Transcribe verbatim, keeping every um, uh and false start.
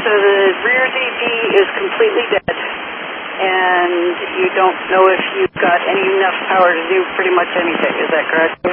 So the rear Z D is completely dead, and you don't know if you've got any enough power to do pretty much anything. Is that correct?